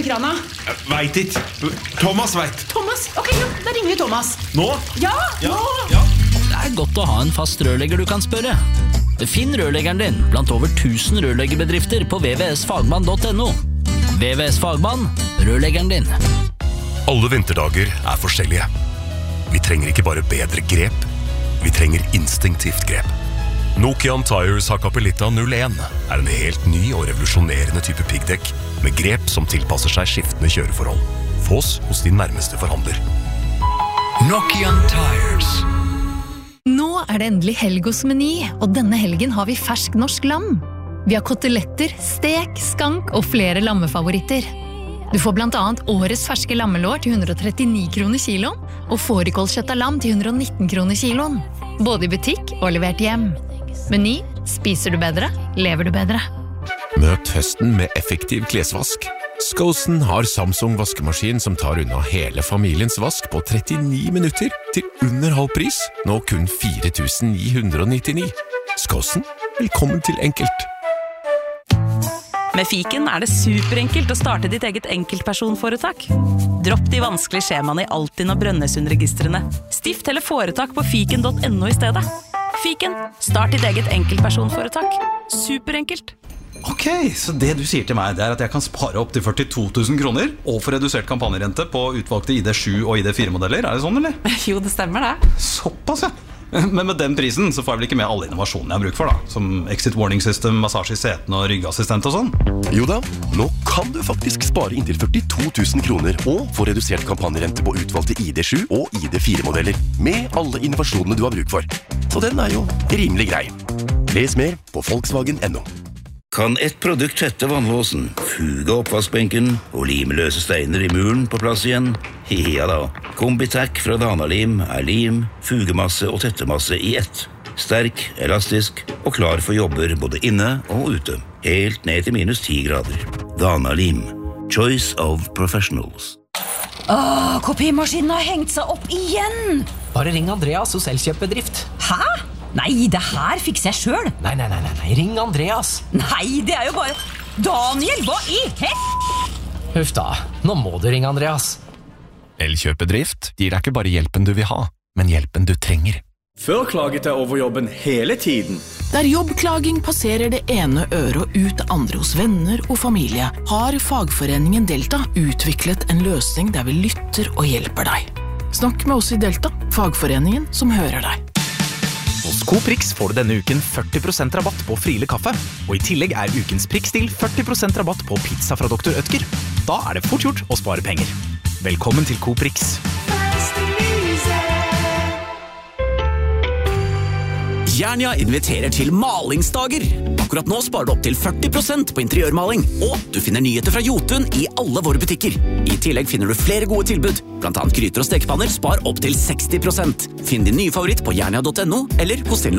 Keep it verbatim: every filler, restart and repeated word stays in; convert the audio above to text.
over krana? Jeg vet ikke. Thomas vet. Thomas? Ok, ja, da ringer vi Thomas. Nå? Ja, Ja, nå! ja. Det er godt å ha en fast rørlegger du kan spørre. Finn rørleggeren din blant over tusen rørleggerbedrifter på v v s fagmann punktum n o. V V S Fagmann, rørleggeren din. Alle vinterdager er forskjellige. Vi trenger ikke bare bedre grep, vi trenger instinktivt grep. Nokian Tires Hakkapeliitta null en er en helt ny og revolusjonerende type piggdekk med grep som tilpasser seg skiftende kjøreforhold. Få oss hos din nærmeste forhandler. Nokian Tires. Nå er det endelig helg hos Meny, og denne helgen har vi fersk norsk lam. Vi har koteletter, stek, skank og flere lammefavoritter. Du får blant annet årets ferske lammelår til hundre og trettini kroner kiloen, og fårikålkjøtt av lam til hundre og nitten kroner kiloen. Både i butikk og levert hjem. Meny, spiser du bedre, lever du bedre. Møt høsten med effektiv klesvask. Skosen har Samsung vaskemaskin som tar unna hele familiens vask på trettini minutter til under halv pris, nå kun fire tusen ni hundre og nittini. Skosen, velkommen til enkelt. Med Fiken er det superenkelt å starte ditt eget enkeltpersonforetak. Dropp de vanskelige skjemaene i Altinn og Brønnøysundregistrene. Stift eller foretak på fiken punktum n o i stedet. Fiken, start ditt eget enkeltpersonforetak. Superenkelt. Ok, så det du sier til meg, det er at jeg kan spare opp til førtito tusen kroner og få redusert kampanjerente på utvalgte I D sju og I D fire modeller. Er det sånn, eller? Jo, det stemmer det. Såpass, ja. Men med den prisen så får jeg vel ikke med alle innovasjonene jeg har bruk for da, som exit warning system, massasje I setene og ryggassistent og sånn. Jo da, nå kan du faktisk spare inntil førtito tusen kroner og få redusert kampanjerente på utvalgte I D sju og I D fire modeller med alle innovasjonene du har bruk for. Så den er jo rimelig grei. Les mer på Volkswagen punktum n o. Kan ett produkt tette vannlåsen, fuge oppvaskbenken og lime løse steiner I muren på plass igjen? Ja da, Combitac fra Dana-Lim er lim, fugemasse og tettemasse I ett. Sterk, elastisk og klar for jobber både inne og ute. Helt ned til minus ti grader. Dana-Lim. Choice of professionals. Åh, kopimaskinen har hengt seg opp igjen! Bare ring Andreas hos Elkjøp-bedrift. Hæ? Nei, det her fikser jeg selv. Nei, nei, nei, nei, nei, ring Andreas. Nei, det er jo bare... Daniel, hva I hel... Huff da, nå må du ringe Andreas. Elkjøp-bedrift gir deg ikke bare hjelpen du vil ha, men hjelpen du trenger. Før klaget jeg over jobben hele tiden. Der jobbklaging passerer det ene øret og ut det andre hos venner og familie, har fagforeningen Delta utviklet en løsning der vi lytter og hjelper deg. Snakk med oss I Delta, fagforeningen som hører deg. Hos Coprix får du denne uken førti prosent rabatt på Friele kaffe, og I tillegg er ukens prikkstil førti prosent rabatt på pizza fra doktor Ødger. Da er det fort gjort å spare penger. Velkommen til Coprix. Jernia inviterer til malingsdager. Akkurat nå sparer du opp til førti prosent på interiørmaling, og du finner nyheter fra Jotun I alle våre butikker. I tillegg finner du flere gode tilbud, blant annet gryter og stekepanner spar opp til seksti prosent. Finn din nye favoritt på jernia punktum n o eller hos din